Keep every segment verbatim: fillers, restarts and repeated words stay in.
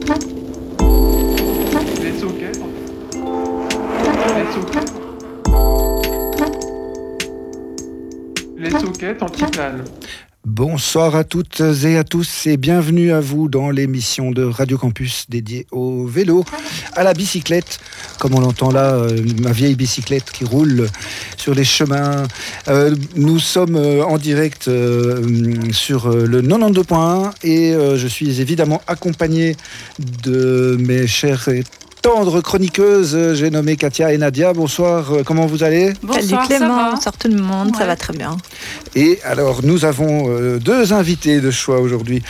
Les soquets. Les soquets. Les soquettes anti-plane. Bonsoir à toutes et à tous et bienvenue à vous dans l'émission de Radio Campus dédiée au vélo, à la bicyclette, comme on l'entend là, euh, ma vieille bicyclette qui roule sur les chemins. Euh, nous sommes euh, en direct euh, sur euh, le quatre-vingt-douze point un et euh, je suis évidemment accompagné de mes chers et tendres chroniqueuses, j'ai nommé Katia et Nadia. Bonsoir, comment vous allez ? Bonsoir, salut Clément, bonsoir tout le monde, ouais. Ça va très bien. Et alors, nous avons euh, deux invités de choix aujourd'hui.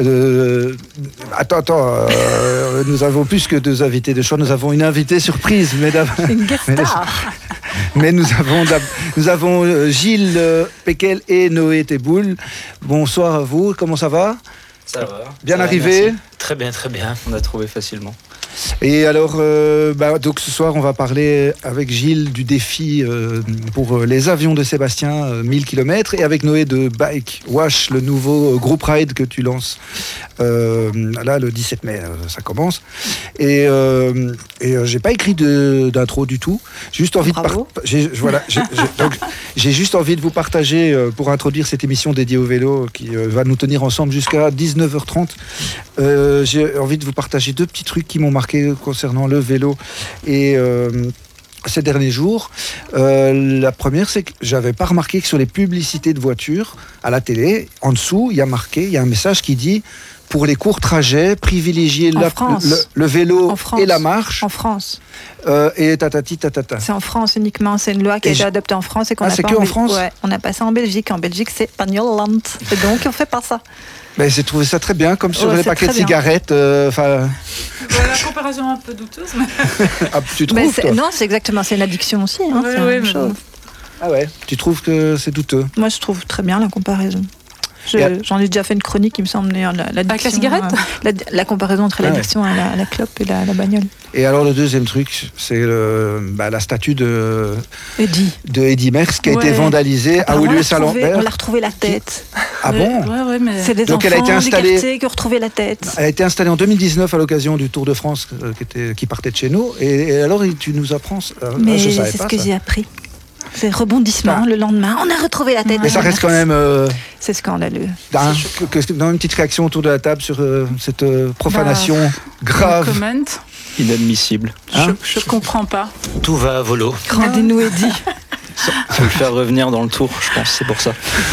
Euh, attends, attends, euh, nous avons plus que deux invités de choix, nous avons une invitée surprise, mesdames. Une guest star. Mais nous avons, nous avons Gilles Péquel et Noé Teboul. Bonsoir à vous, comment ça va ? Ça va. Bien ça arrivé ? va, Très bien, très bien. On a trouvé facilement. Et alors, euh, bah, donc ce soir, on va parler avec Gilles du défi euh, pour les avions de Sébastien, euh, mille kilomètres, et avec Noé de Bike Wash, le nouveau groupe ride que tu lances. Euh, là, le dix-sept mai, euh, ça commence. Et, euh, et euh, j'ai pas écrit de, d'intro du tout. J'ai juste envie Bravo. de par- j'ai, voilà, j'ai, j'ai, donc, j'ai juste envie de vous partager euh, pour introduire cette émission dédiée au vélo qui euh, va nous tenir ensemble jusqu'à dix-neuf heures trente. Euh, j'ai envie de vous partager deux petits trucs qui m'ont marqué concernant le vélo et euh, ces derniers jours. Euh, la première, c'est que j'avais pas remarqué que sur les publicités de voitures à la télé, en dessous, il y a marqué, il y a un message qui dit pour les courts trajets, privilégier la, le, le vélo et la marche. En France. Euh, et tatati tatata. C'est en France uniquement. C'est une loi qui a été adoptée en France et qu'on ah, a c'est pas que en, en France. Ouais, on a pas ça en Belgique. En Belgique, c'est Pagnoland. Et donc, on fait pas ça. Ben, j'ai trouvé ça très bien, comme sur ouais, les paquets de cigarettes. Euh, ouais, la comparaison un peu douteuse. Mais... ah, tu trouves, mais c'est, toi non, c'est exactement, c'est une addiction aussi. Hein, ouais, c'est ouais, la même mais... chose. Ah ouais, tu trouves que c'est douteux ? Moi, je trouve très bien la comparaison. Je, a... J'en ai déjà fait une chronique, il me semble, la, avec la cigarette euh, la, la comparaison entre ah l'addiction ouais. à, la, à la clope et la, la bagnole. Et alors le deuxième truc, c'est le, bah, la statue de Eddie, de Eddie Merckx qui a ouais. été vandalisée à Oulué-Saint-Lambert. On l'a retrouvée la tête. Ah ouais, bon ouais, ouais, mais... C'est des Donc enfants elle a été installée... qui ont retrouvé la tête. Elle a été installée en deux mille dix-neuf à l'occasion du Tour de France euh, qui, était, qui partait de chez nous. Et, et alors tu nous apprends... Euh, mais je savais c'est pas, ce que ça. j'ai appris. C'est rebondissement, ah. le lendemain, on a retrouvé la tête. Mais ça reste quand même... Euh, c'est scandaleux. Hein, que, que, dans une petite réaction autour de la table sur euh, cette euh, profanation bah, grave. Comment Inadmissible. Hein je, je comprends pas. Tout va à volo. Rendez-nous Eddie. Faut le faire revenir dans le tour, je pense, c'est pour ça.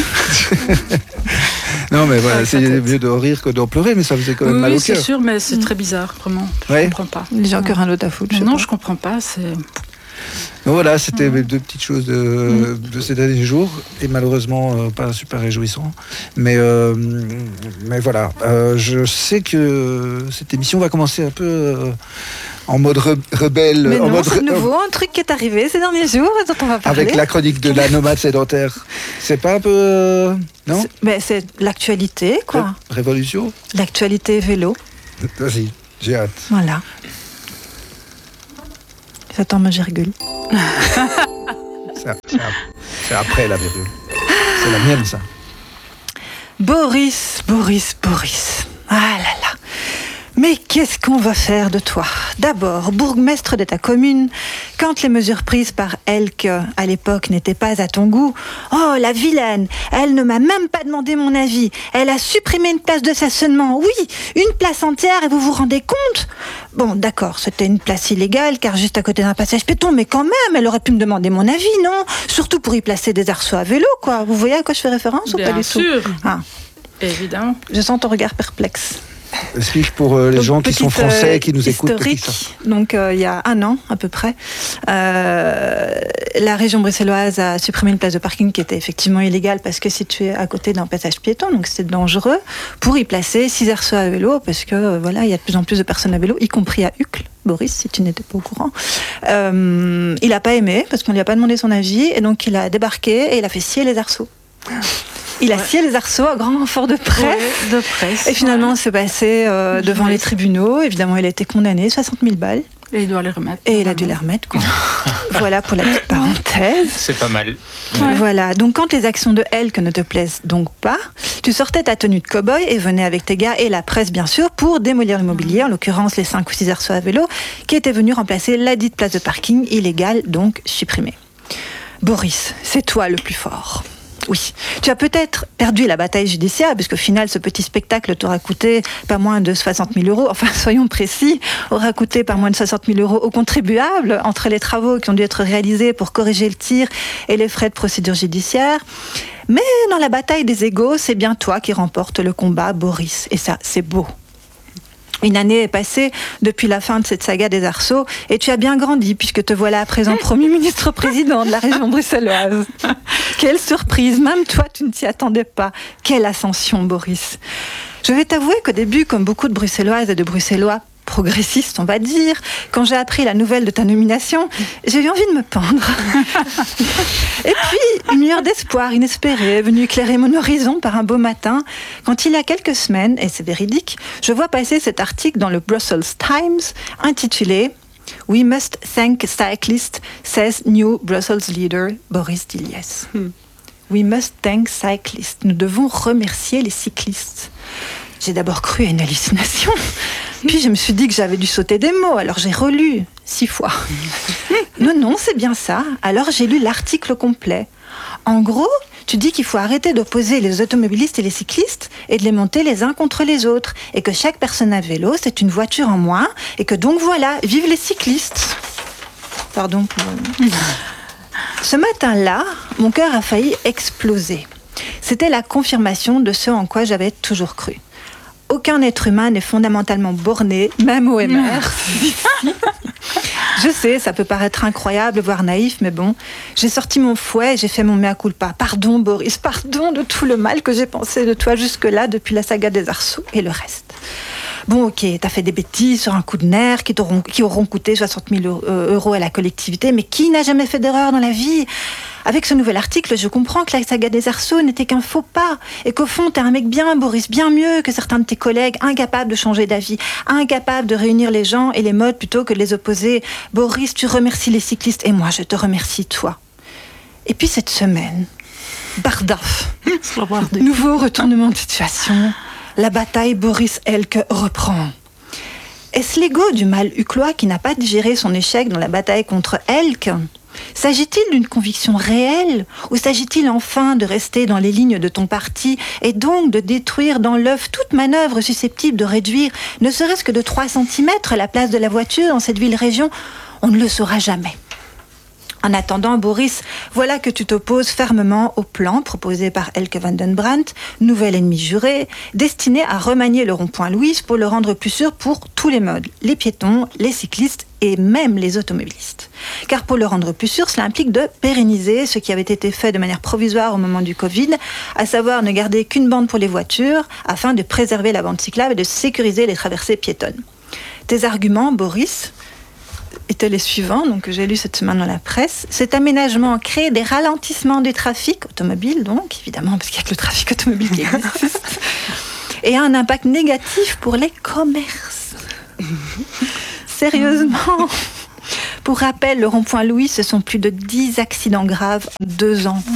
Non mais voilà, c'est mieux de rire que d'en pleurer, mais ça faisait quand même oui, mal au cœur. Oui, c'est sûr, mais c'est mmh. très bizarre, vraiment. Je ouais. comprends pas. J'ai encore un autre à foutre. Je non, pas. je comprends pas. C'est... Donc voilà, c'était mmh. deux petites choses de, mmh. de ces derniers jours, et malheureusement euh, pas super réjouissant. Mais, euh, mais voilà, euh, je sais que cette émission va commencer un peu... Euh, en mode re- rebelle. Mais en non, mode c'est re- nouveau, un truc qui est arrivé ces derniers jours et dont on va parler. Avec la chronique de la nomade sédentaire. C'est pas un peu... Euh, non c'est, mais c'est l'actualité, quoi. Ré- révolution L'actualité vélo. Vas-y, j'ai hâte. Voilà. J'attends ma virgule. c'est, c'est, c'est après la virgule. C'est la mienne, ça. Boris, Boris, Boris. Ah là là. Mais qu'est-ce qu'on va faire de toi ? D'abord, bourgmestre de ta commune, quand les mesures prises par Elke, à l'époque, n'étaient pas à ton goût. Oh, la vilaine, elle ne m'a même pas demandé mon avis. Elle a supprimé une place de stationnement. Oui, une place entière, et vous vous rendez compte ? Bon, d'accord, c'était une place illégale, car juste à côté d'un passage piéton, mais quand même, elle aurait pu me demander mon avis, non ? Surtout pour y placer des arceaux à vélo, quoi. Vous voyez à quoi je fais référence ou Bien pas du sûr. tout ? Ah. Évidemment. Je sens ton regard perplexe. Explique pour euh, les donc, gens qui sont français et qui nous écoutent. Historique, donc euh, il y a un an à peu près, euh, la région bruxelloise a supprimé une place de parking qui était effectivement illégale parce que située à côté d'un passage piéton, donc c'était dangereux, pour y placer six arceaux à vélo parce que euh, voilà, il y a de plus en plus de personnes à vélo, y compris à Uccle. Boris, si tu n'étais pas au courant. Euh, il n'a pas aimé parce qu'on lui a pas demandé son avis et donc il a débarqué et il a fait scier les arceaux. Il a ouais. scié les arceaux à grand renfort de presse. Ouais, de presse. Et finalement, ouais. c'est passé euh, devant les tribunaux. Évidemment, il a été condamné, soixante mille balles. Et il doit les remettre. Et il a dû les remettre, quoi. Voilà pour la petite parenthèse. C'est pas mal. Ouais. Voilà, donc quand les actions de Elke ne te plaisent donc pas, tu sortais ta tenue de cow-boy et venais avec tes gars et la presse bien sûr pour démolir l'immobilier, en l'occurrence les cinq ou six arceaux à vélo, qui étaient venus remplacer la dite place de parking illégale, donc supprimée. Boris, c'est toi le plus fort. Oui, tu as peut-être perdu la bataille judiciaire, puisqu'au final, ce petit spectacle t'aura coûté pas moins de soixante mille euros, enfin, soyons précis, aura coûté pas moins de soixante mille euros aux contribuables, entre les travaux qui ont dû être réalisés pour corriger le tir et les frais de procédure judiciaire. Mais dans la bataille des égos, c'est bien toi qui remporte le combat, Boris, et ça, c'est beau. Une année est passée depuis la fin de cette saga des arceaux et tu as bien grandi puisque te voilà à présent Premier ministre-président de la région bruxelloise. Quelle surprise, même toi tu ne t'y attendais pas. Quelle ascension, Boris. Je vais t'avouer qu'au début, comme beaucoup de Bruxelloises et de Bruxellois progressiste, on va dire, quand j'ai appris la nouvelle de ta nomination, j'ai eu envie de me pendre. Et puis, une lueur d'espoir inespérée est venue éclairer mon horizon par un beau matin, quand il y a quelques semaines, et c'est véridique, je vois passer cet article dans le Brussels Times, intitulé « We must thank cyclists, says new Brussels leader Boris Diliès. Hmm. » We must thank cyclists. Nous devons remercier les cyclistes. J'ai d'abord cru à une hallucination. Puis je me suis dit que j'avais dû sauter des mots, alors j'ai relu six fois. Non, non, c'est bien ça. Alors j'ai lu l'article complet. En gros, tu dis qu'il faut arrêter d'opposer les automobilistes et les cyclistes et de les monter les uns contre les autres. Et que chaque personne à vélo, c'est une voiture en moins. Et que donc voilà, vive les cyclistes. Pardon pour... Ce matin-là, mon cœur a failli exploser. C'était la confirmation de ce en quoi j'avais toujours cru. Aucun être humain n'est fondamentalement borné, même O M R. Je sais, ça peut paraître incroyable, voire naïf, mais bon, j'ai sorti mon fouet et j'ai fait mon mea culpa. Pardon, Boris, pardon de tout le mal que j'ai pensé de toi jusque-là, depuis la saga des arceaux et le reste. Bon, ok, t'as fait des bêtises sur un coup de nerf qui, qui auront coûté soixante mille euros à la collectivité, mais qui n'a jamais fait d'erreur dans la vie ? Avec ce nouvel article, je comprends que la saga des arceaux n'était qu'un faux pas, et qu'au fond, t'es un mec bien, Boris, bien mieux que certains de tes collègues, incapables de changer d'avis, incapables de réunir les gens et les modes plutôt que de les opposer. Boris, tu remercies les cyclistes, et moi, je te remercie, toi. Et puis cette semaine, bardaf, nouveau retournement de situation, la bataille Boris Elke reprend. Est-ce l'ego du mâle uclois qui n'a pas digéré son échec dans la bataille contre Elke ? S'agit-il d'une conviction réelle ou s'agit-il enfin de rester dans les lignes de ton parti et donc de détruire dans l'œuf toute manœuvre susceptible de réduire, ne serait-ce que de trois centimètres, la place de la voiture dans cette ville-région ? On ne le saura jamais. En attendant, Boris, voilà que tu t'opposes fermement au plan proposé par Elke van den Brandt, nouvel ennemi juré, destiné à remanier le rond-point Louise pour le rendre plus sûr pour tous les modes, les piétons, les cyclistes et même les automobilistes. Car pour le rendre plus sûr, cela implique de pérenniser ce qui avait été fait de manière provisoire au moment du Covid, à savoir ne garder qu'une bande pour les voitures, afin de préserver la bande cyclable et de sécuriser les traversées piétonnes. Tes arguments, Boris, étaient les suivants, donc, que j'ai lu cette semaine dans la presse. Cet aménagement crée des ralentissements du trafic automobile, donc, évidemment, parce qu'il n'y a que le trafic automobile qui existe, et a un impact négatif pour les commerces. Sérieusement. Pour rappel, le rond-point Louis, ce sont plus de dix accidents graves en deux ans.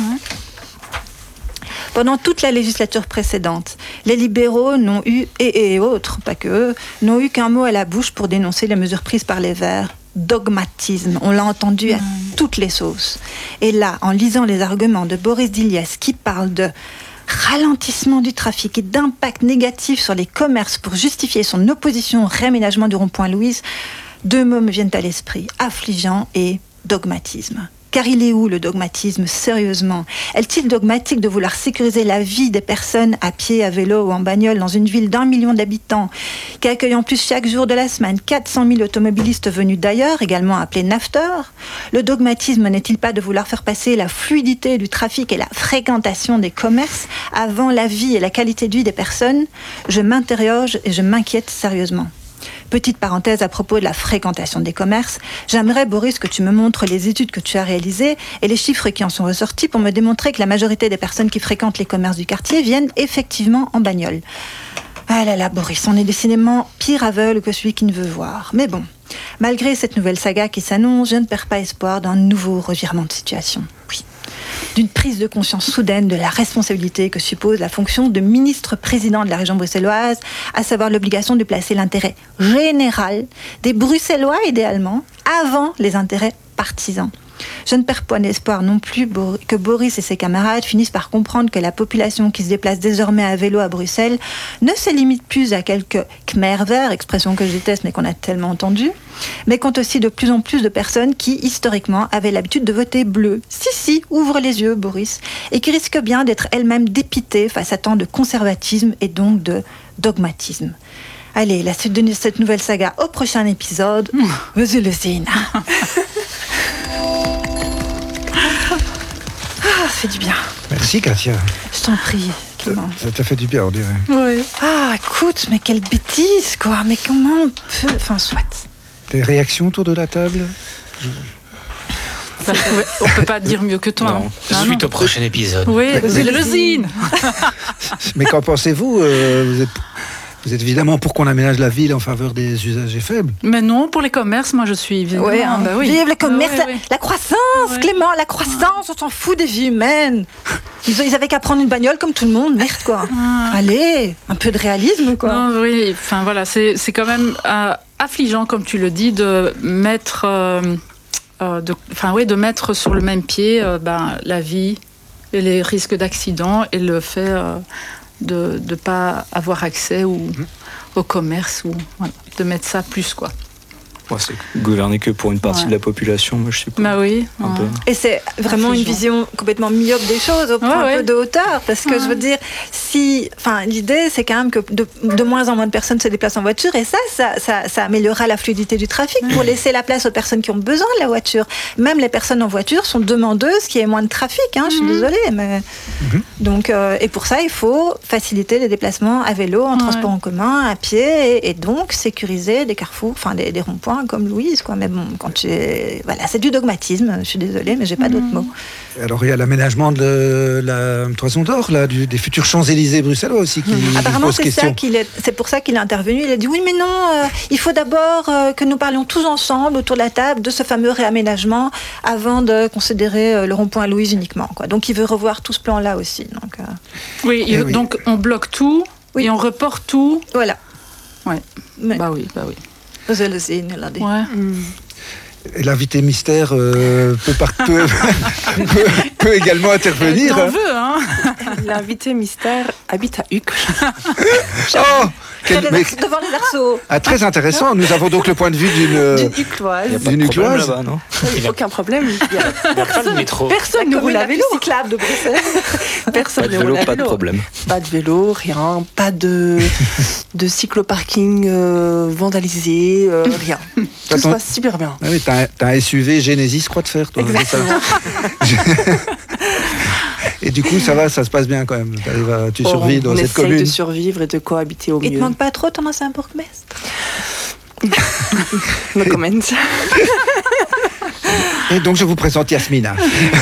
Pendant toute la législature précédente, les libéraux n'ont eu, et, et autres, pas que eux, n'ont eu qu'un mot à la bouche pour dénoncer les mesures prises par les Verts. Dogmatisme. On l'a entendu à toutes les sauces. Et là, en lisant les arguments de Boris Diliès qui parle de ralentissement du trafic et d'impact négatif sur les commerces pour justifier son opposition au réaménagement du rond-point Louise, deux mots me viennent à l'esprit, affligeant et dogmatisme. Car il est où le dogmatisme, sérieusement ? Est-il dogmatique de vouloir sécuriser la vie des personnes à pied, à vélo ou en bagnole dans une ville d'un million d'habitants, qui accueille en plus chaque jour de la semaine quatre cent mille automobilistes venus d'ailleurs, également appelés nafteurs ? Le dogmatisme n'est-il pas de vouloir faire passer la fluidité du trafic et la fréquentation des commerces avant la vie et la qualité de vie des personnes ? Je m'interroge et je m'inquiète sérieusement. Petite parenthèse à propos de la fréquentation des commerces, j'aimerais, Boris, que tu me montres les études que tu as réalisées et les chiffres qui en sont ressortis pour me démontrer que la majorité des personnes qui fréquentent les commerces du quartier viennent effectivement en bagnole. Ah là là, Boris, on est décidément pire aveugle que celui qui ne veut voir. Mais bon, malgré cette nouvelle saga qui s'annonce, je ne perds pas espoir d'un nouveau revirement de situation. Oui. D'une prise de conscience soudaine de la responsabilité que suppose la fonction de ministre-président de la région bruxelloise, à savoir l'obligation de placer l'intérêt général des Bruxellois, idéalement, avant les intérêts partisans. Je ne perds point d'espoir non plus que Boris et ses camarades finissent par comprendre que la population qui se déplace désormais à vélo à Bruxelles ne se limite plus à quelques Khmer verts, expression que je déteste mais qu'on a tellement entendue, mais compte aussi de plus en plus de personnes qui, historiquement, avaient l'habitude de voter bleu. Si, si, ouvre les yeux, Boris, et qui risquent bien d'être elles-mêmes dépitées face à tant de conservatisme et donc de dogmatisme. Allez, la suite de cette nouvelle saga au prochain épisode. Vous le savez. Ah, ça fait du bien. Merci, Katia. Je t'en prie, Clément. Ça t'a fait du bien, on dirait. Oui. Ah, écoute, mais quelle bêtise, quoi. Mais comment on peut... Enfin, soit. Des réactions autour de la table? Ça, on peut pas dire mieux que toi. Non. hein. Ah, Suite non. au prochain épisode. Oui, c'est le zine. Mais qu'en pensez-vous euh, vous, êtes, vous êtes évidemment pour qu'on aménage la ville en faveur des usagers faibles. Mais non, pour les commerces, moi je suis évidemment. Ouais, hein. bah oui. Vive le commerce, Ah, ouais, ouais. la croissance, Ouais. Clément, la croissance, on s'en fout des vies humaines. Ils, ils avaient qu'à prendre une bagnole comme tout le monde, merde, quoi. Ah. Allez, un peu de réalisme, quoi. Non, oui, enfin voilà, c'est, c'est quand même euh, affligeant, comme tu le dis, de mettre, euh, euh, de, enfin, oui, de mettre sur le même pied euh, ben, la vie et les risques d'accident et le fait euh, de ne pas avoir accès ou, Mmh. au commerce, ou voilà, de mettre ça plus, quoi. Ouais, c'est gouverner que pour une partie Ouais. de la population, moi je sais pas. Bah oui. Un ouais. peu. Et c'est vraiment une Affligeant. vision complètement myope des choses, au point Ouais, un ouais. peu de hauteur, parce que Ouais. je veux dire, si, enfin, l'idée, c'est quand même que de, de moins en moins de personnes se déplacent en voiture, et ça, ça, ça, ça améliorera la fluidité du trafic pour laisser la place aux personnes qui ont besoin de la voiture. Même les personnes en voiture sont demandeuses qu'il y ait moins de trafic. Hein, je suis désolée, mais donc, euh, et pour ça, il faut faciliter les déplacements à vélo, en Ouais. transport en commun, à pied, et, et donc sécuriser des carrefours, enfin des, des ronds-points comme Louise, quoi. Mais bon, quand tu es... voilà, c'est du dogmatisme. Je suis désolée, mais j'ai pas d'autres mots. Alors il y a l'aménagement de la Toison d'Or, là, du, des futurs Champs-Élysées bruxellois aussi, qui, qui Apparemment, pose c'est question. ça qu'il est. C'est pour ça qu'il est intervenu. Il a dit oui, mais non. euh, il faut d'abord euh, que nous parlions tous ensemble autour de la table de ce fameux réaménagement avant de considérer euh, le rond-point Louise uniquement, quoi. Donc, il veut revoir tout ce plan-là aussi. Donc, euh, Oui, Eh et oui. donc on bloque tout Oui. et on reporte tout. voilà. Ouais. Mais Bah oui, bah oui. vous allez le dire, il l'a dit. Ouais. Et l'invité mystère euh, peut, par- peut, peut, peut également intervenir. T'en hein. veux, hein? L'invité mystère habite à Uccle. Oh quel- Devant mais- les- Devant les arceaux. ah, très intéressant. Nous avons donc le point de vue d'une. euh, D'une Il n'y a Ucloise. pas D'une de problème Ucloise. là-bas, non? Il n'y a aucun problème. Il y a Il n'y a pas de métro. personne ne La roule commune à la plus vélo. cyclable de Bruxelles. Personne Pas de ne vélo, roule à pas de vélo. problème. Pas de vélo, rien. Pas de, de cycloparking euh, vandalisé, euh, rien. Tout se Attends. passe super bien. Ah oui, t'as un, t'as un S U V Genesis croix de fer, toi. c'est ça. Et du coup, ça va, ça se passe bien quand même. T'arrives à- tu Oh, survis dans on cette essaye commune. de survivre et de cohabiter au Il te mieux. manque pas trop ton ancien bourgmestre? No comment. Et donc, je vous présente Yasmina.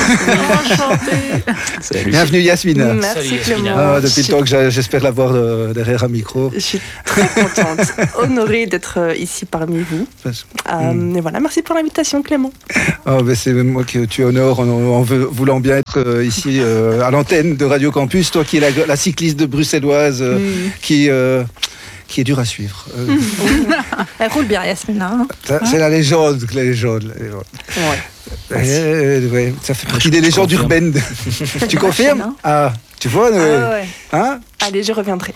Salut. Bienvenue, Yasmina. Merci Salut, Yasmina. Clément. Ah, Je depuis le suis- temps que j'a- j'espère l'avoir euh, derrière un micro. Je suis très contente, honorée d'être euh, ici parmi vous. Parce- Euh, Mm. Et voilà, merci pour l'invitation Clément. Oh, ben c'est moi que tu honores en, en veu- voulant bien être euh, ici euh, à l'antenne de Radio Campus, toi qui es la, la cycliste de bruxelloise euh, qui, euh, qui est dure à suivre. Euh, Elle roule bien, Yasmina. hein. ça, c'est la légende, la légende. la légende. Ouais. Eh, ouais, ça fait partie je- des je légendes confirme. urbaines. Tu confirmes? hein. Ah, tu vois, Ah euh, ouais. hein Allez, je reviendrai.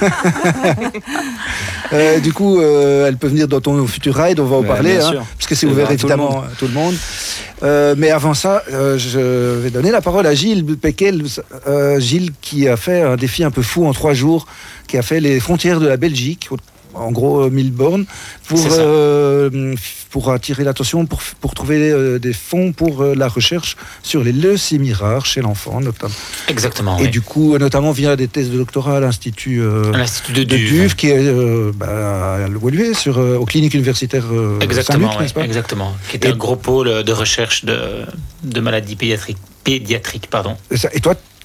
Euh, du coup, euh, elle peut venir dans ton futur ride, on va en Ouais, parler, bien hein, sûr. parce que c'est C'est ouvert ouvert à tout le évidemment monde. à tout le monde. Euh, mais avant ça, euh, je vais donner la parole à Gilles Péquel. Euh, Gilles qui a fait un défi un peu fou en trois jours, qui a fait les frontières de la Belgique, en gros euh, mille bornes, pour, C'est ça. euh, pour attirer l'attention, pour, pour trouver euh, des fonds pour euh, la recherche sur les leucémies rares chez l'enfant, notamment. Exactement. Et oui. du coup, euh, notamment via des thèses de doctorat à l'Institut euh, À l'Institut de de Duve. Duve, qui est euh, bah, à Woluwe, sur euh, aux cliniques universitaires euh, Exactement, Saint-Luc, oui, n'est-ce pas? exactement. Qui est Et- un gros pôle de recherche de, de maladies pédiatriques, pédiatriques pardon. Et ça- Et toi,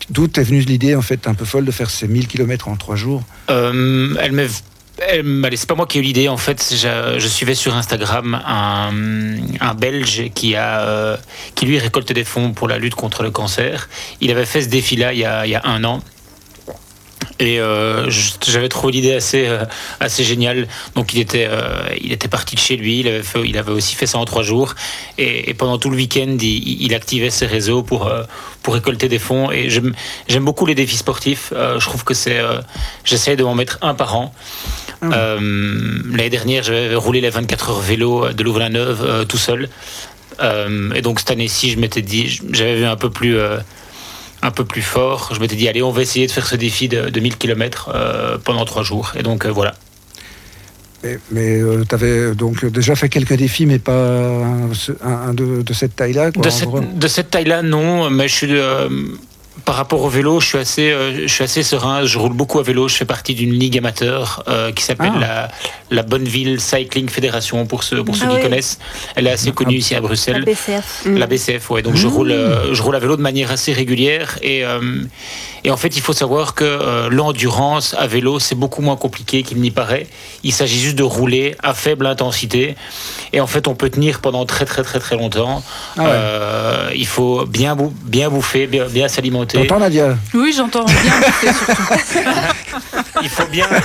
d'où t'es venue l'idée, en fait, un peu folle, de faire ces mille kilomètres en trois jours? Euh, elle m'est Elle m'a- c'est pas moi qui ai eu l'idée. En fait, je, je suivais sur Instagram un, un Belge qui a, euh, qui lui récolte des fonds pour la lutte contre le cancer. Il avait fait ce défi-là il y a, il y a un an. Et euh, je- j'avais trouvé l'idée assez, euh, assez géniale. Donc il était, euh, il était parti de chez lui. Il avait, fait- il avait aussi fait ça en trois jours. Et, et pendant tout le week-end, il, il activait ses réseaux pour, euh, pour récolter des fonds. Et j'aime, j'aime beaucoup les défis sportifs. Euh, je trouve que c'est, euh, j'essaie de m'en mettre un par an. Euh, l'année dernière, j'avais roulé les vingt-quatre heures vélo de Louvain-la-Neuve euh, tout seul. Euh, et donc cette année-ci, je m'étais dit, j'avais vu un peu plus, euh, un peu plus fort. Je m'étais dit, allez, on va essayer de faire ce défi de, de mille kilomètres euh, pendant trois jours. Et donc euh, voilà. Mais, mais euh, t'avais donc déjà fait quelques défis, mais pas un, un- un de, de cette taille-là, quoi, De en cette, gros. de cette taille-là, non. Mais je suis euh, par rapport au vélo, je suis assez, euh, je suis assez serein. Je roule beaucoup à vélo. Je fais partie d'une ligue amateur euh, qui s'appelle Ah. la, la Bonneville Cycling Fédération pour ceux, pour ceux Ah qui oui. connaissent. Elle est assez connue ici à La Bruxelles. B C F. La B C F, ouais. Donc je roule, euh, je roule à vélo de manière assez régulière et euh, et en fait il faut savoir que euh, l'endurance à vélo c'est beaucoup moins compliqué qu'il n'y paraît. Il s'agit juste de rouler à faible intensité et en fait on peut tenir pendant très très très très longtemps. Ah ouais. Euh, il faut bien bou- bien bouffer, bien, bien s'alimenter. T'entends, Nadia? Oui, j'entends bien. bouffer, surtout. Il faut bien.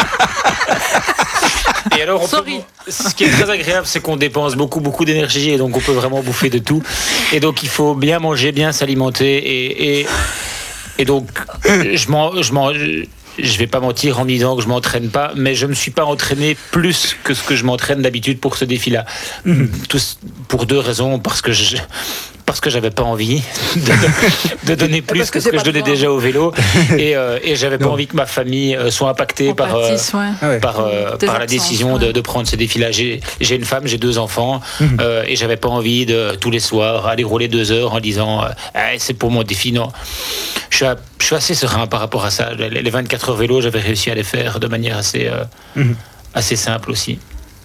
Et alors, on peut- Sorry. ce qui est très agréable, c'est qu'on dépense beaucoup, beaucoup d'énergie et donc on peut vraiment bouffer de tout. Et donc, il faut bien manger, bien s'alimenter. Et, et, et donc, je m'en, je m'en, je vais pas mentir en disant que je m'entraîne pas, mais je me suis pas entraîné plus que ce que je m'entraîne d'habitude pour ce défi-là. Tous- pour deux raisons, parce que je, parce que j'avais pas envie de, de donner plus parce que que ce c'est que pas je donnais besoin. déjà au vélo, et, euh, et j'avais pas Non. envie que ma famille euh, soit impactée On par, euh, pâtisse, ouais. Ah ouais. par, euh, Des par la absences, décision de, ouais. de prendre ce défi-là. J'ai, j'ai une femme, j'ai deux enfants, Mhm. euh, et j'avais pas envie de tous les soirs aller rouler deux heures en disant euh, Ah, c'est pour mon défi. Non, je suis, à- je suis assez serein par rapport à ça. Les, les vingt-quatre heures vélo, j'avais réussi à les faire de manière assez, euh, Mhm. assez simple aussi.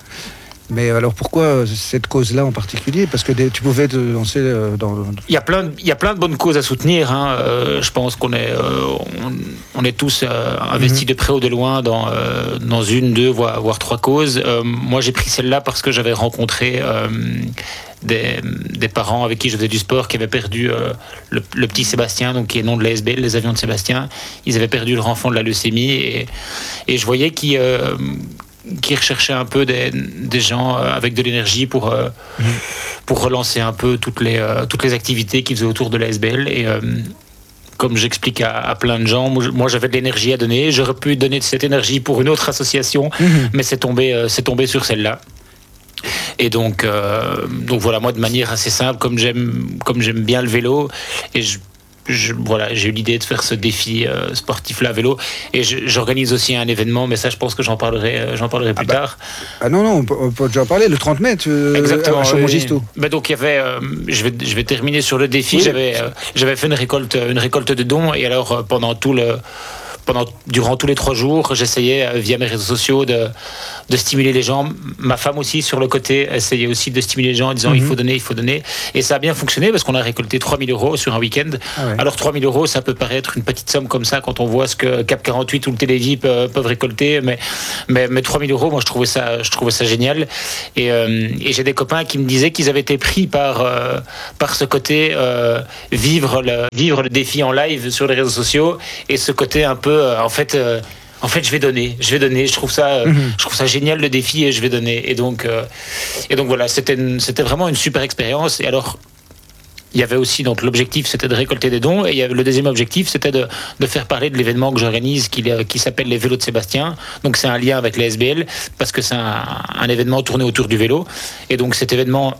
Mais alors pourquoi euh, cette cause-là en particulier? Parce que des- tu pouvais te lancer euh, dans... Il y a plein, de- il y a plein de bonnes causes à soutenir. Hein. Euh, je pense qu'on est, euh, on, on est tous euh, investis de près ou de loin dans, euh, dans une, deux, voire, voire trois causes. Euh, moi, j'ai pris celle-là parce que j'avais rencontré euh, des, des parents avec qui je faisais du sport qui avaient perdu euh, le, le petit Sébastien, donc qui est nom de l'A S B L, les avions de Sébastien. Ils avaient perdu leur enfant de la leucémie et, et je voyais qu'ils euh, qui recherchaient un peu des, des gens euh, avec de l'énergie pour, euh, pour relancer un peu toutes les, euh, toutes les activités qu'ils faisaient autour de l'A S B L. Et euh, comme j'explique à, à plein de gens, moi, je- moi, j'avais de l'énergie à donner. J'aurais pu donner de cette énergie pour une autre association, mais c'est tombé, euh, c'est tombé sur celle-là. Et donc, euh, donc voilà, moi de manière assez simple, comme j'aime, comme j'aime bien le vélo, et je, je- voilà, j'ai eu l'idée de faire ce défi euh, sportif-là à vélo. Et je- j'organise aussi un événement, mais ça, je pense que j'en parlerai, euh, j'en parlerai plus bah, tard. Ah non, non, on peut, on peut déjà en parler, le trente mètres euh, Exactement. à oui. Chamongisto. Ben donc il y avait, euh, je vais, je vais terminer sur le défi. Oui. J'avais, euh, j'avais fait une récolte, une récolte de dons, et alors euh, pendant tout le pendant, durant tous les trois jours, j'essayais euh, via mes réseaux sociaux de, de stimuler les gens. Ma femme aussi, sur le côté, essayait aussi de stimuler les gens en disant il faut donner, il faut donner. Et ça a bien fonctionné parce qu'on a récolté trois mille euros sur un week-end. Ah ouais. Alors trois mille euros, ça peut paraître une petite somme comme ça quand on voit ce que Cap quarante-huit ou le Télévis peuvent, peuvent récolter. Mais, mais, mais trois mille euros, moi je trouvais ça, je trouvais ça génial. Et, euh, et j'ai des copains qui me disaient qu'ils avaient été pris par, euh, par ce côté euh, vivre, le, vivre le défi en live sur les réseaux sociaux et ce côté un peu, euh, en fait... euh, En fait, je vais donner, je vais donner. Je trouve ça, euh, Mhm. je trouve ça génial le défi et je vais donner. Et donc, euh, et donc voilà, c'était, une- c'était vraiment une super expérience. Et alors, il y avait aussi donc l'objectif, c'était de récolter des dons. Et il y avait, le deuxième objectif, c'était de, de faire parler de l'événement que j'organise, qui, qui s'appelle les Vélos de Sébastien. Donc c'est un lien avec les S B L parce que c'est un, un événement tourné autour du vélo. Et donc cet événement.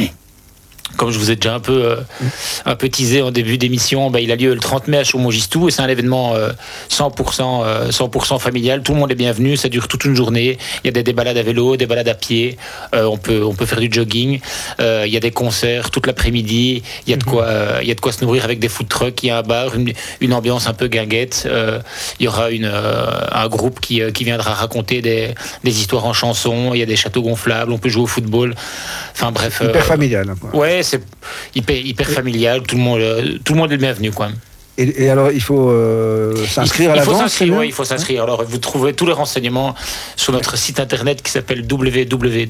Comme je vous ai déjà un peu, euh, un peu teasé en début d'émission, bah, il a lieu le trente mai à Chaumont-Gistou et c'est un événement euh, cent pour cent, euh, cent pour cent familial. Tout le monde est bienvenu, ça dure toute une journée. Il y a des, des balades à vélo, des balades à pied, euh, on, peut, on peut faire du jogging, euh, il y a des concerts toute l'après-midi, il y a de quoi, euh, il y a de quoi se nourrir avec des food trucks, il y a un bar, une, une ambiance un peu guinguette. Euh, il y aura une, euh, un groupe qui, euh, qui viendra raconter des, des histoires en chansons, il y a des châteaux gonflables, on peut jouer au football. Enfin bref. Hyper euh, familial. Quoi. Ouais, c'est hyper, hyper familial. Tout le monde, euh, tout le monde est le bienvenu, quoi. Et, et alors, il faut euh, s'inscrire à Il faut l'avance. s'inscrire, oui, il faut s'inscrire. Alors, vous trouvez tous les renseignements sur notre site internet qui s'appelle w w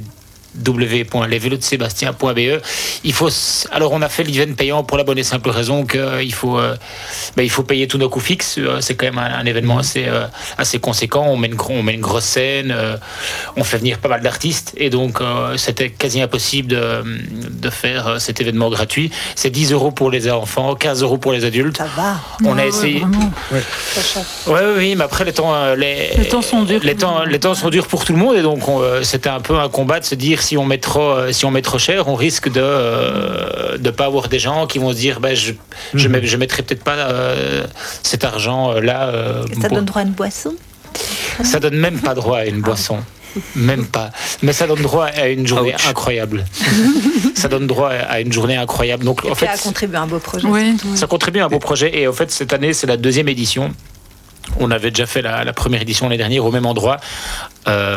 w point les vélos de sébastien point b e. Il faut, alors on a fait l'event payant pour la bonne et simple raison qu'il faut, euh, ben, il faut payer tous nos coûts fixes. C'est quand même un, un événement assez, euh, assez conséquent. On met une, on met une grosse scène, euh, on fait venir pas mal d'artistes et donc euh, c'était quasi impossible de, de faire cet événement gratuit. C'est dix euros pour les enfants, quinze euros pour les adultes. Ça va. On Ouais, a ouais, essayé. vraiment. Oui, ouais, oui, mais après les temps, euh, les, Les temps sont durs. Les temps, les temps sont durs pour tout le monde et donc on, euh, c'était un peu un combat de se dire si on met trop, euh, si on met trop cher, on risque de euh, de pas avoir des gens qui vont se dire ben je je, Mhm. mets- je mettrai peut-être pas euh, cet argent euh, là. euh, Ça pour- donne droit à une boisson. ça donne même pas droit à une boisson. Même pas. Mais ça donne droit à une journée Ouch. incroyable. Ça donne droit à une journée incroyable. Donc Et en puis fait, à contribuer à un beau projet. Oui. ça contribue à un beau projet et en fait cette année c'est la deuxième édition. On avait déjà fait la, la première édition l'année dernière au même endroit. Euh,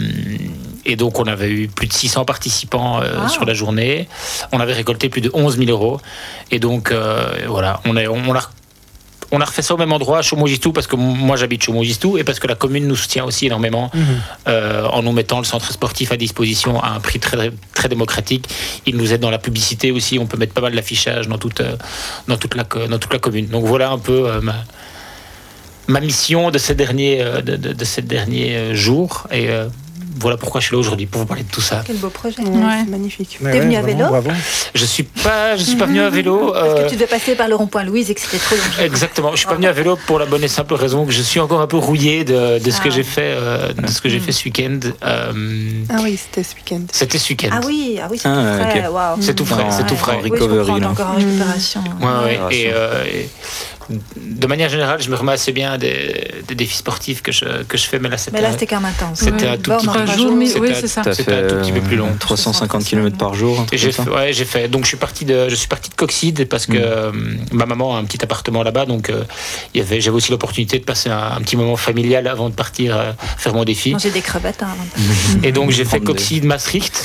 et donc on avait eu plus de six cents participants euh, Wow. sur la journée. On avait récolté plus de onze mille euros. Et donc euh, voilà, on, est, on, on a on a refait ça au même endroit, à Chaumogistou, parce que moi j'habite Chaumogistou et parce que la commune nous soutient aussi énormément euh, en nous mettant le centre sportif à disposition à un prix très, très démocratique. Ils nous aident dans la publicité aussi, on peut mettre pas mal d'affichage dans toute, euh, dans toute, la, co- dans toute la commune. Donc voilà un peu euh, ma, ma mission de ces derniers, euh, de, de- de ces derniers euh, jours. Et euh, voilà pourquoi je suis là aujourd'hui, pour vous parler de tout ça. Quel beau projet. Ouais, Ouais. c'est magnifique. Ouais, T'es venu ouais, à vraiment, vélo bravo. Je suis pas, je suis pas venu à vélo. Parce euh, que tu devais passer par le rond-point Louise et que c'était trop long. Exactement. Je suis pas venu à vélo pour la bonne et simple raison que je suis encore un peu rouillé de, de ce que Ah. j'ai fait, euh, de ce que j'ai fait ce week-end. Euh, Ah oui, c'était ce week-end. C'était ce week-end. Ah oui, ah oui, c'est Ah, tout frais. ok. Waouh. C'est tout frais, c'est tout frais. En Oui, je recovery, comprends, t'es là. encore en récupération. Ouais, ouais. Ouais, Et, ouais. euh, et de manière générale, je me remets assez bien des, des défis sportifs que je, que je fais, mais là c'était Mais là, c'était quand même intense. C'était un Ouais. tout Bon, petit on en peu- Trois reparle jours, jour. mais C'était oui, un- c'est ça. T'as C'était fait un tout petit peu plus long. euh, trois cent cinquante kilomètres par jour. un Et truc j'ai comme fait, ça. ouais, j'ai fait. Donc je suis parti de, je suis parti de Coxide parce que Mm. euh, ma maman a un petit appartement là-bas, donc euh, il y avait, j'avais aussi l'opportunité de passer un, un petit moment familial avant de partir euh, faire mon défi. Manger des crevettes hein, avant de partir. Et donc j'ai fait Prendre des- Coxide, Maastricht,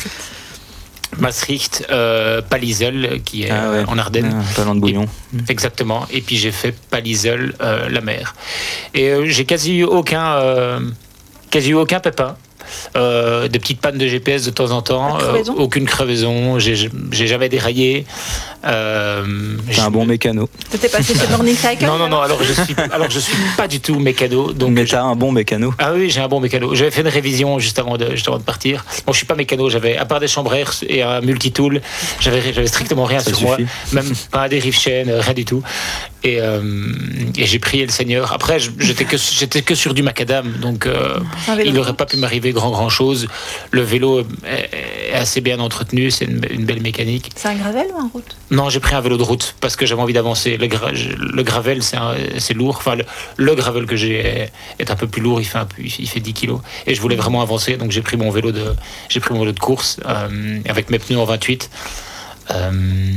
Maastricht, euh, Palizel qui est Ah ouais. euh, en Ardennes. Ah, pas loin de Bouillon. Exactement. Et puis j'ai fait Palizel, euh, la mer. Et euh, j'ai quasi eu aucun, euh, quasi eu aucun pépin. Euh, des petites pannes de G P S de temps en temps. Pas de crevaison aucune crevaison. J'ai, j'ai jamais déraillé. Euh, T'es je- un bon mécano. T'étais passé chez Morning Cycle Non, non, non. Alors je suis, alors je suis pas du tout mécano. Donc Mais je- t'as un bon mécano. Ah oui, j'ai un bon mécano. J'avais fait une révision juste avant de, juste avant de partir. Bon, je suis pas mécano. J'avais, à part des chambres à air et un multitool, j'avais, j'avais strictement rien Ça sur moi. suffit. Même pas un dérive chaîne, rien du tout. Et, euh, et j'ai prié le Seigneur. Après, je- j'étais que, j'étais que sur du macadam, donc euh, Un vélo il de n'aurait route. pas pu m'arriver grand grand chose. Le vélo est, est assez bien entretenu, c'est une, une belle mécanique. C'est un gravel ou un route Non, j'ai pris un vélo de route parce que j'avais envie d'avancer. Le, gra- le gravel, c'est, un- c'est lourd. Enfin, le, le gravel que j'ai est, est un peu plus lourd. Il fait un peu, il fait- il fait dix kilos. Et je voulais vraiment avancer, donc j'ai pris mon vélo de, j'ai pris mon vélo de course euh, avec mes pneus en vingt-huit. Euh,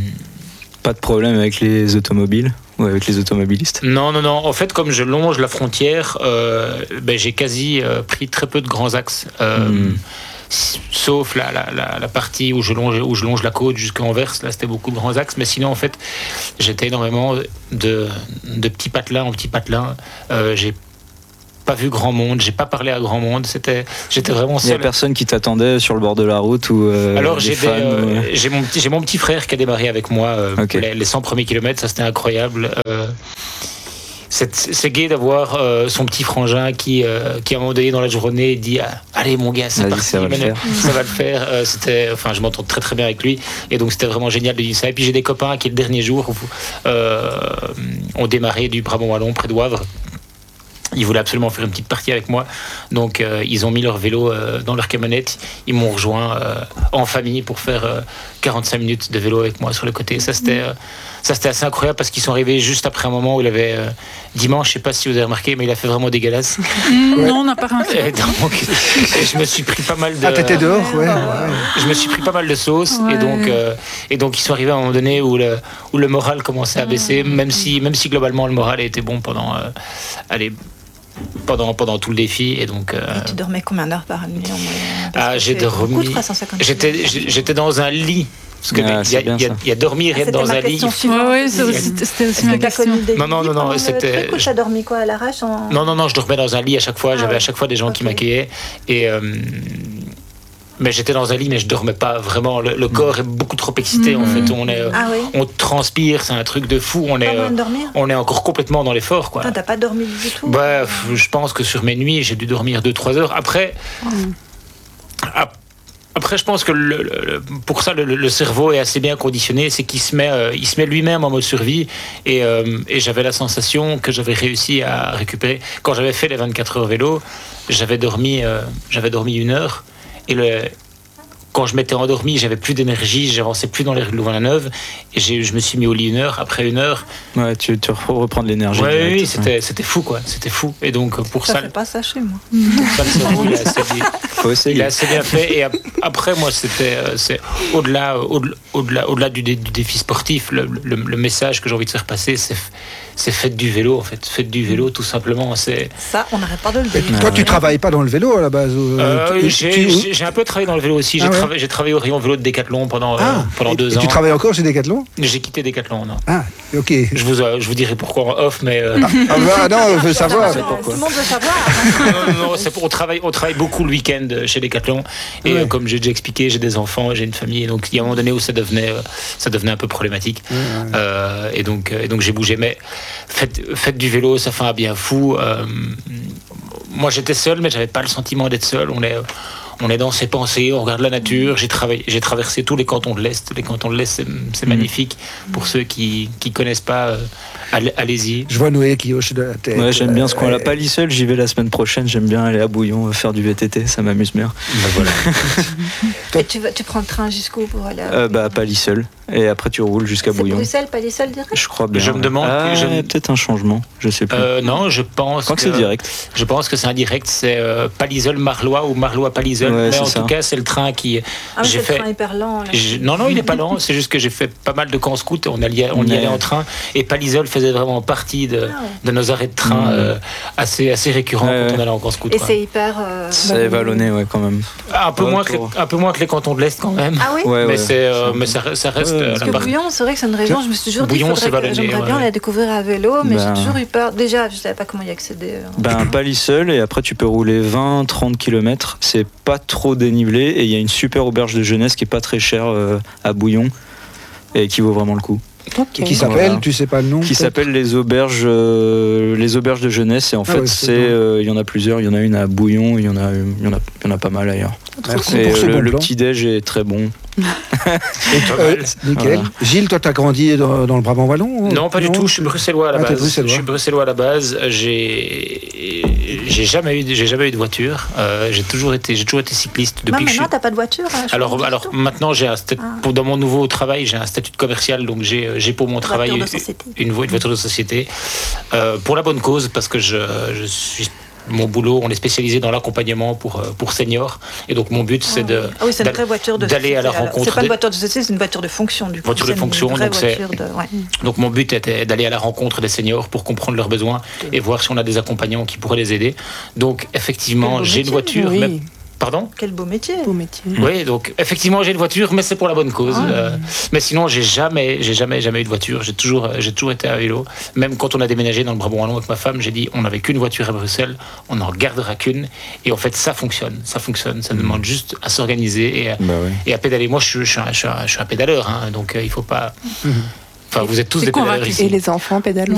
Pas de problème avec les automobiles ou avec les automobilistes. non, non, non. En fait, comme je longe la frontière, euh, ben, j'ai quasi euh, pris très peu de grands axes. Euh, Mm. s- Sauf la, la, la, la partie où je longe, où je longe la côte jusqu'à Anvers. Là, c'était beaucoup de grands axes. Mais sinon, en fait, j'étais énormément de, de petits patelins en petits patelins. Euh, j'ai pas vu grand monde. J'ai pas parlé à grand monde. C'était, j'étais vraiment Il y a seul. personne qui t'attendait sur le bord de la route ou euh, Alors des j'ai, des, fans, euh, euh, j'ai mon petit j'ai mon petit frère qui a démarré avec moi euh, Ok. les, les cent premiers kilomètres, ça c'était incroyable. Euh, c'est, c'est gai d'avoir euh, son petit frangin qui euh, qui à un moment donné dans la journée dit ah, allez mon gars c'est Vas-y, parti, ça va le mais faire. ça va le faire. Euh, c'était enfin je m'entends très très bien avec lui et donc c'était vraiment génial de dire ça. Et puis j'ai des copains qui le dernier jour euh, ont démarré du Brabant-Wallon près de Wavre. Ils voulaient absolument faire une petite partie avec moi. Donc, euh, ils ont mis leur vélo euh, dans leur camionnette. Ils m'ont rejoint euh, en famille pour faire euh, quarante-cinq minutes de vélo avec moi sur le côté. Ça, c'était, euh, ça, c'était assez incroyable parce qu'ils sont arrivés juste après un moment où il avait... euh, dimanche, je sais pas si vous avez remarqué, mais il a fait vraiment dégueulasse. Mmh, Non, on n'a pas rien fait. Et donc, et je me suis pris pas mal de... Ah, t'étais dehors, ouais. ouais. Je me suis pris pas mal de sauce Ouais. et donc euh, et donc ils sont arrivés à un moment donné où le où le moral commençait à baisser, même si même si globalement le moral était bon pendant euh, allez pendant pendant tout le défi et donc euh, Et tu dormais combien d'heures par nuit en moyenne Parce ah que j'ai c'est beaucoup de dormi trois cent cinquante j'étais kilomètres. j'étais dans un lit Parce que Ah, il y a- c'est il y, bien, a- ça. il y a dormir et Ah, être c'était dans ma un lit. question Ouais, suivante. ouais, c'est aussi- c'était aussi Est-ce ma que t'as question. connu des Non, non, lits non, non, pendant le c'était- truc, ou je- t'as dormi quoi à l'arrache en... Non, non, non, je dormais dans un lit à chaque fois. Ah J'avais ouais. à chaque fois des gens qui Ok. m'accueillaient. Et, euh, mais j'étais dans un lit, mais je dormais pas vraiment. Le, le corps est beaucoup trop excité, en fait. On, est, euh, Ah oui. on transpire, c'est un truc de fou. On Pas est, moyen euh, de dormir. on est encore complètement dans l'effort, quoi. Putain, t'as pas dormi du tout. Bah, f- je pense que sur mes nuits, j'ai dû dormir deux trois heures. Après, ap- après, je pense que le- le- le- pour ça, le, le cerveau est assez bien conditionné. C'est qu'il se met, euh, il se met lui-même en mode survie. Et, euh, et j'avais la sensation que j'avais réussi à récupérer. Quand j'avais fait les vingt-quatre heures vélo, j'avais dormi, euh, j'avais dormi une heure. Et le, quand je m'étais endormi, j'avais plus d'énergie, j'avançais plus dans les rues de Louvain-la-Neuve. Et j'ai- je me suis mis au lit une heure. Après une heure, Ouais, tu, tu reprends de l'énergie. ouais, direct, oui, ouais. c'était, c'était fou, quoi. C'était fou. Et donc, pour Ça ça, fait pas ça chez moi. pour ça, le cerveau, il est assez bien- Faut essayer. il est assez bien fait. Et ap- après, moi, c'était euh, c'est au-delà, euh, au-delà, au-delà, au-delà du, dé- du défi sportif. Le, le- le message que j'ai envie de faire passer, c'est, c'est faites du vélo, en fait. Faites du vélo, tout simplement. C'est, Ça, on n'arrête pas de le dire. Toi, tu travailles pas dans le vélo à la base ou, euh, tu- j'ai, tu- j'ai- j'ai un peu travaillé dans le vélo aussi. J'ai, Ah ouais. travaillé, j'ai travaillé au rayon vélo de Decathlon pendant, euh, Ah, pendant et- deux et ans. tu travailles encore chez Decathlon? J'ai quitté Decathlon, non. Ah, ok. Je vous, euh, je vous dirai pourquoi en off, mais euh, Ah bah, non, on veut savoir. Tout le monde veut savoir. non, non, non, c'est pour- on, travaille, on travaille beaucoup le week-end chez Decathlon. Et Ouais. euh, comme j'ai déjà expliqué, j'ai des enfants, j'ai une famille. Et donc, il y a un moment donné où ça devenait, euh, ça devenait un peu problématique. Euh, et, donc, euh, et donc, j'ai bougé. Mais faites, faites du vélo, ça fait un bien fou. Euh, moi, j'étais seul, mais j'avais pas le sentiment d'être seul. On est. euh, On est dans ses pensées, on regarde la nature. J'ai, travaillé, j'ai traversé tous les cantons de l'Est. Les cantons de l'Est, c'est, c'est magnifique. Pour ceux qui ne connaissent pas, euh, allez- allez-y. Je vois Noé qui hoche de la tête. Ouais, j'aime bien ce coin-là. Euh, Pas seul, j'y vais la semaine prochaine. J'aime bien aller à Bouillon, faire du V T T, ça m'amuse bien. Ben voilà. Et tu, vas, tu prends le train jusqu'où pour aller à... Euh, bah, pas seul. Et après, tu roules jusqu'à C'est Bouillon. Bruxelles, pas seul direct? Je crois bien. Je me demande Ah, que je- il y a peut-être un changement, je sais plus. Euh, non, je pense je crois que, c'est direct. Je pense que c'est indirect, c'est euh, Palisol-Marlois ou Marlois-Palisol. Ouais, mais c'est en ça. tout cas, c'est le train qui. Ah, mais j'ai c'est fait. le train hyper lent. Là. j'ai- Non, non, il n'est pas lent. C'est juste que j'ai fait pas mal de camps scouts. On, allait, on y Ouais. allait en train. Et Palisol faisait vraiment partie de, Ah ouais. de nos arrêts de train Ouais. euh, assez, assez récurrents Ouais, quand on ouais. allait en camp scout. Et quoi. c'est hyper... euh, C'est vallonné, ouais, quand même. Un peu, Ouais, moins que les, pour- un peu moins que les cantons de l'Est quand même. Ah oui? Ouais, mais ouais. c'est, euh, mais ça, ça reste Ouais, euh, parce Parce la que barre- Bouillon, c'est vrai que c'est une région, je me suis toujours dit, Bouillon, faudrait c'est que vallonné, j'aimerais ouais. bien la découvrir à vélo, mais Ben- j'ai toujours eu peur. Déjà, je savais pas comment y accéder. euh. Ben, pas seul, et après tu peux rouler vingt trente kilomètres. C'est pas trop dénivelé, et il y a une super auberge de jeunesse qui est pas très chère euh, à Bouillon, et qui vaut vraiment le coup. Ok. Et qui s'appelle, Voilà. tu sais pas le nom Qui peut-être s'appelle les auberges, euh, les auberges de jeunesse, et en Ah fait ouais, c'est, c'est bon. euh, il y en a plusieurs. Il y en a une à Bouillon, il y en a, il y en a, il y en a pas mal ailleurs. Merci Et pour ce le, bon le plan. petit déj est très bon. Euh, nickel. Voilà. Gilles, toi, t'as grandi dans, dans le Brabant wallon ou- Non, pas du tout. Je suis bruxellois à la Ah, t'es base. bruxellois. Je suis bruxellois à la base. J'ai, j'ai jamais eu, j'ai jamais eu de voiture. Euh, j'ai toujours été, j'ai toujours été cycliste Non, depuis que je suis. maintenant, t'as pas de voiture. hein, je Alors, comprends alors tout. maintenant, j'ai un statut, Ah. pour dans mon nouveau travail, j'ai un statut de commercial, donc j'ai, j'ai pour mon travail Voiture une, de société. une vo- une voiture de société euh, pour la bonne cause, parce que je, je suis mon boulot, on est spécialisé dans l'accompagnement pour euh, pour seniors, et donc mon but c'est de Ah oui, c'est une d'aller- vraie voiture de d'aller à la société, alors. rencontre C'est pas des- une voiture de société, c'est une voiture de fonction du coup. Voiture de C'est une fonction, vraie donc c'est- voiture de- ouais. Donc mon but était d'aller à la rencontre des seniors pour comprendre leurs besoins et voir si on a des accompagnants qui pourraient les aider. Donc effectivement, Quel beau j'ai une métier. voiture. Oui. mais- Pardon? Quel beau métier. Beau métier. Oui, donc effectivement j'ai une voiture, mais c'est pour la bonne cause. Ah. Euh, mais sinon j'ai jamais, j'ai jamais, jamais eu de voiture. J'ai toujours, euh, j'ai toujours été à vélo. Même quand on a déménagé dans le Brabant wallon avec ma femme, j'ai dit on n'avait qu'une voiture à Bruxelles, on n'en gardera qu'une. Et en fait ça fonctionne, ça fonctionne. Ça demande juste à s'organiser et, à- Bah ouais. et à pédaler. Moi je, suis- je, suis un, je, suis un, je suis un pédaleur, hein, donc euh, il faut pas. Enfin, vous êtes tous C'est des pédaleurs convaincu. ici. Et les enfants pédalent